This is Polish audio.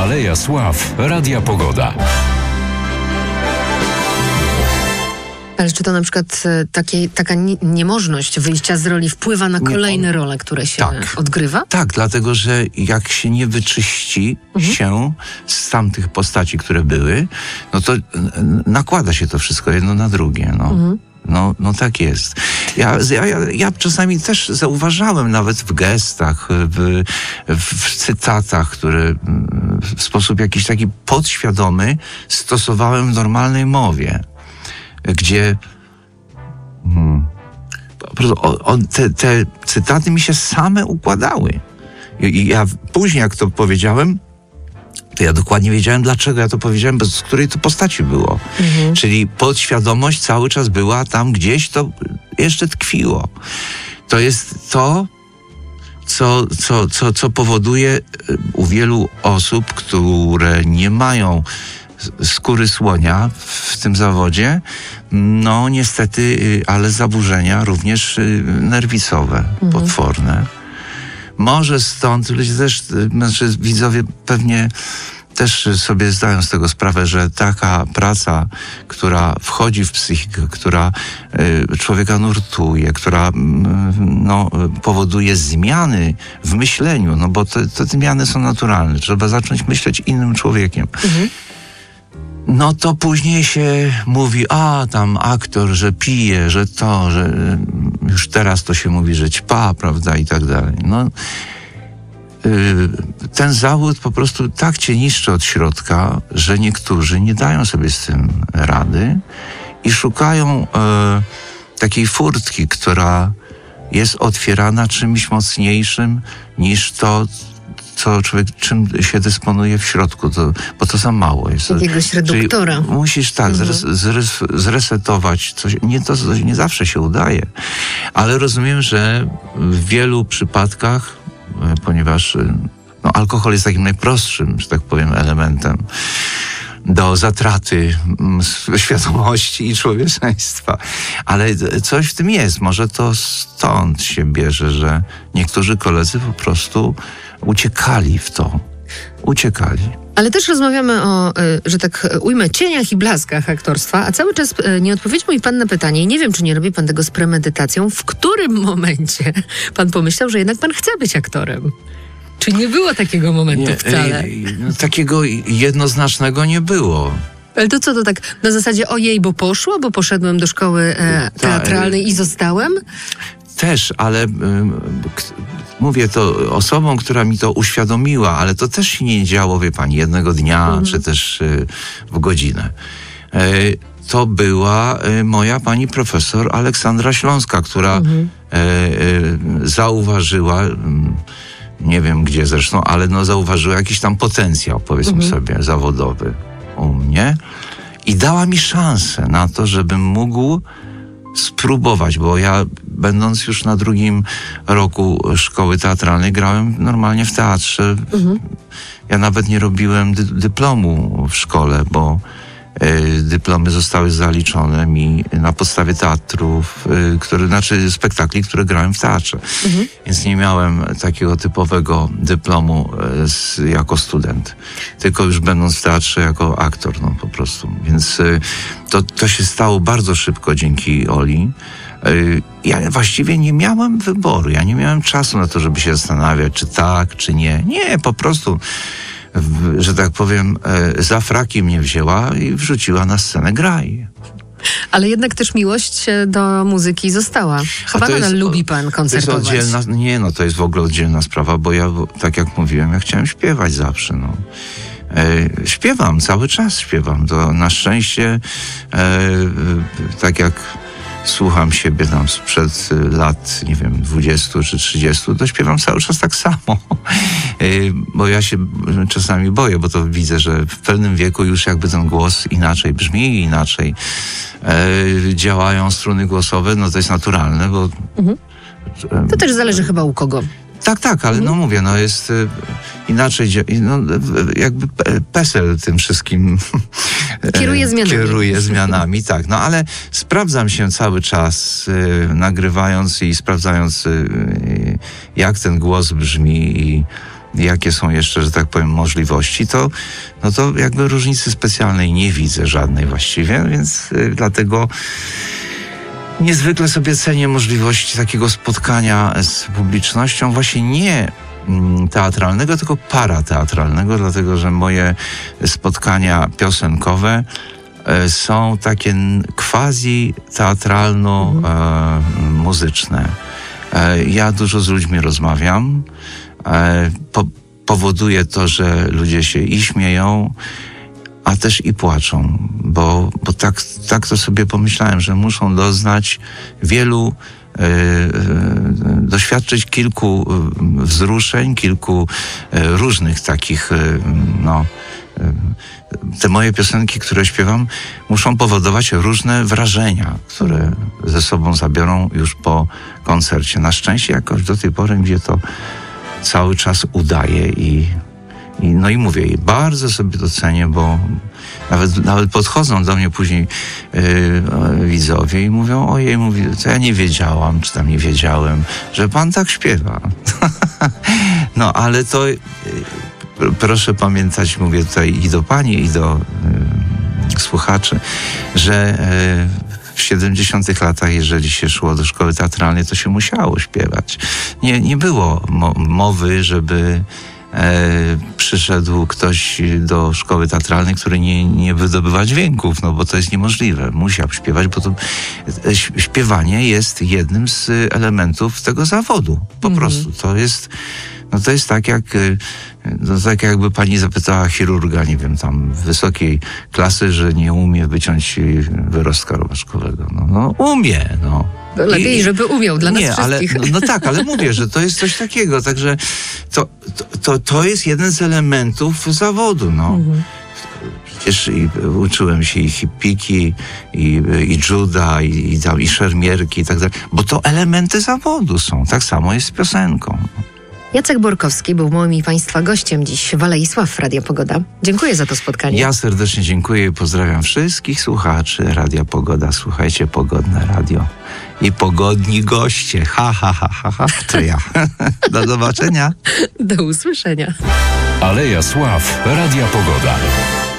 Aleja Sław Radia Pogoda. Ale czy to na przykład taka niemożność wyjścia z roli wpływa na kolejne role, które się odgrywa? Tak, dlatego że jak się nie wyczyści się z tamtych postaci, które były, no to nakłada się to wszystko jedno na drugie. No tak jest. Ja czasami też zauważałem nawet w gestach, w cytatach, które w sposób jakiś taki podświadomy stosowałem w normalnej mowie, gdzie po prostu te cytaty mi się same układały. I ja później, jak to powiedziałem, to ja dokładnie wiedziałem, dlaczego ja to powiedziałem, z której to postaci było. Czyli podświadomość cały czas była tam gdzieś, to jeszcze tkwiło. To jest to, co powoduje u wielu osób, które nie mają skóry słonia w tym zawodzie, no niestety, ale zaburzenia również nerwicowe, potworne. Może stąd ludzie też, widzowie pewnie też sobie zdają z tego sprawę, że taka praca, która wchodzi w psychikę, która człowieka nurtuje, która powoduje zmiany w myśleniu, no bo te zmiany są naturalne. Trzeba zacząć myśleć innym człowiekiem. No to później się mówi, tam aktor, że pije, że to, że już teraz to się mówi, że ćpa, prawda, i tak dalej. No, ten zawód po prostu tak cię niszczy od środka, że niektórzy nie dają sobie z tym rady i szukają takiej furtki, która jest otwierana czymś mocniejszym niż to, co człowiek, czym się dysponuje w środku, bo to za mało jest. Jakiegoś reduktora. Czyli musisz zresetować coś. To nie zawsze się udaje, ale rozumiem, że w wielu przypadkach, ponieważ alkohol jest takim najprostszym, że tak powiem, elementem do zatraty świadomości i człowieczeństwa. Ale coś w tym jest. Może to stąd się bierze, że niektórzy koledzy po prostu uciekali w to. Ale też rozmawiamy o, że tak ujmę, cieniach i blaskach aktorstwa, a cały czas nie odpowiedział mi pan na pytanie i nie wiem, czy nie robi pan tego z premedytacją, w którym momencie pan pomyślał, że jednak pan chce być aktorem? Czy nie było takiego momentu wcale? Takiego jednoznacznego nie było. Ale to co, to tak na zasadzie ojej, bo poszło, bo poszedłem do szkoły teatralnej i zostałem? Też, ale mówię to osobą, która mi to uświadomiła, ale to też się nie działo, wie pani, jednego dnia, czy też w godzinę. To była moja pani profesor Aleksandra Śląska, która zauważyła, nie wiem gdzie zresztą, ale zauważyła jakiś tam potencjał, powiedzmy sobie, zawodowy u mnie i dała mi szansę na to, żebym mógł spróbować, bo ja będąc już na 2. roku szkoły teatralnej grałem normalnie w teatrze. Ja nawet nie robiłem dyplomu w szkole, bo dyplomy zostały zaliczone mi na podstawie teatrów, spektakli, które grałem w teatrze. Więc nie miałem takiego typowego dyplomu jako student, tylko już będąc w teatrze jako aktor, po prostu. Więc to się stało bardzo szybko dzięki Oli. Ja właściwie nie miałem wyboru, ja nie miałem czasu na to, żeby się zastanawiać, czy tak, czy nie. Nie, po prostu że tak powiem, za fraki mnie wzięła i wrzuciła na scenę graj. Ale jednak też miłość do muzyki została. Chyba nadal lubi pan koncertować. To jest to jest w ogóle oddzielna sprawa, bo ja, tak jak mówiłem, ja chciałem śpiewać zawsze, Śpiewam, cały czas śpiewam. To na szczęście, tak jak słucham siebie tam sprzed lat, nie wiem, 20 czy 30, to śpiewam cały czas tak samo. Bo ja się czasami boję, bo to widzę, że w pewnym wieku już jakby ten głos inaczej brzmi, inaczej działają struny głosowe, to jest naturalne, bo... To też zależy chyba u kogo. Tak, ale mówię, jest inaczej, jakby PESEL tym wszystkim kieruje zmianami, tak. Ale sprawdzam się cały czas, nagrywając i sprawdzając, jak ten głos brzmi jakie są jeszcze, że tak powiem, możliwości, to jakby różnicy specjalnej nie widzę żadnej właściwie, więc dlatego niezwykle sobie cenię możliwości takiego spotkania z publicznością, właśnie nie teatralnego, tylko parateatralnego, dlatego że moje spotkania piosenkowe są takie quasi teatralno-muzyczne. Ja dużo z ludźmi rozmawiam. Powoduje to, że ludzie się i śmieją, a też i płaczą, bo tak to sobie pomyślałem, że muszą doznać wielu, doświadczyć kilku wzruszeń, kilku różnych takich, te moje piosenki, które śpiewam, muszą powodować różne wrażenia, które ze sobą zabiorą już po koncercie. Na szczęście jakoś do tej pory mi się to cały czas udaje i mówię, i bardzo sobie to cenię, bo nawet podchodzą do mnie później widzowie i mówią, ojej, to ja nie wiedziałam, czy tam nie wiedziałem, że pan tak śpiewa. No, ale to proszę pamiętać, mówię tutaj i do pani, i do słuchaczy, że w 70 latach, jeżeli się szło do szkoły teatralnej, to się musiało śpiewać. Nie było mowy, żeby przyszedł ktoś do szkoły teatralnej, który nie wydobywa dźwięków, bo to jest niemożliwe. Musiał śpiewać, bo to śpiewanie jest jednym z elementów tego zawodu. Po prostu. To jest tak jakby pani zapytała chirurga, nie wiem, tam wysokiej klasy, że nie umie wyciąć wyrostka robaczkowego. Umie, Lepiej, żeby umiał dla nas wszystkich. Ale mówię, że to jest coś takiego, także to jest jeden z elementów zawodu, Przecież uczyłem się i hippiki, i juda, i szermierki, i tak dalej, bo to elementy zawodu są. Tak samo jest z piosenką. Jacek Borkowski był moim i Państwa gościem dziś w Alei Sław Radia Pogoda. Dziękuję za to spotkanie. Ja serdecznie dziękuję i pozdrawiam wszystkich słuchaczy Radia Pogoda. Słuchajcie, pogodne radio. I pogodni goście. Ha, to ja. Do zobaczenia. Do usłyszenia. Aleja Sław Radia Pogoda.